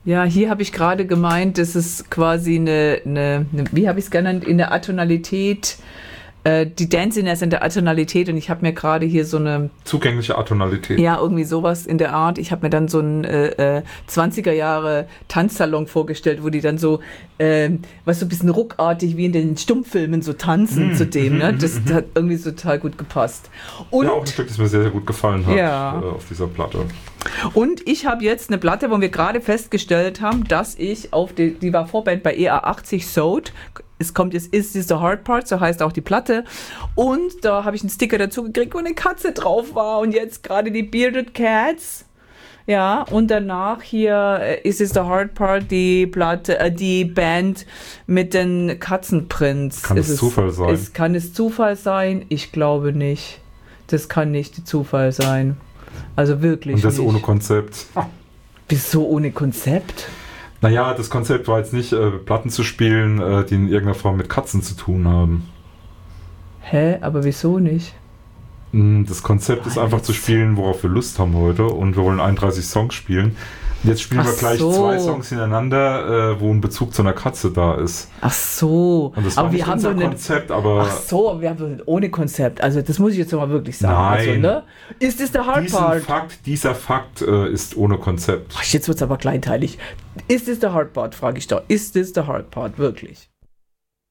Ja, hier habe ich gerade gemeint, das ist quasi wie habe ich es genannt, in der Atonalität, die Danciness in der Atonalität, und ich habe mir gerade hier so eine... Zugängliche Atonalität. Ja, irgendwie sowas in der Art. Ich habe mir dann so einen 20er Jahre Tanzsalon vorgestellt, wo die dann so, was so ein bisschen ruckartig wie in den Stummfilmen so tanzen zu dem. Ne? Das hat irgendwie so total gut gepasst. Und, ja, auch ein Stück, das mir sehr, sehr gut gefallen hat auf dieser Platte. Und ich habe jetzt eine Platte, wo wir gerade festgestellt haben, dass ich die war Vorband bei EA80 Sold. Es kommt jetzt Is This the Hard Part, so heißt auch die Platte. Und da habe ich einen Sticker dazu gekriegt, wo eine Katze drauf war. Und jetzt gerade die Bearded Cats. Ja, und danach hier Is This the Hard Part, die Platte, die Band mit den Katzenprints. Kann es Zufall sein? Kann es Zufall sein? Ich glaube nicht. Das kann nicht Zufall sein. Also wirklich. Und das nicht. Ohne Konzept. Wieso ohne Konzept? Naja, das Konzept war jetzt nicht, Platten zu spielen, die in irgendeiner Form mit Katzen zu tun haben. Hä? Aber wieso nicht? Das Konzept ist einfach zu spielen, worauf wir Lust haben heute. Und wir wollen 31 Songs spielen. Und jetzt spielen wir gleich 2 Songs hintereinander, wo ein Bezug zu einer Katze da ist. Ach so. Und das war nicht unser Konzept, aber... Ach so, wir haben ohne Konzept. Also das muss ich jetzt mal wirklich sagen. Nein. Also, ne? Ist das der Hard Part? Dieser Fakt ist ohne Konzept. Ach, jetzt wird es aber kleinteilig. Ist das der Hard Part, frage ich doch. Ist das der Hard Part, wirklich?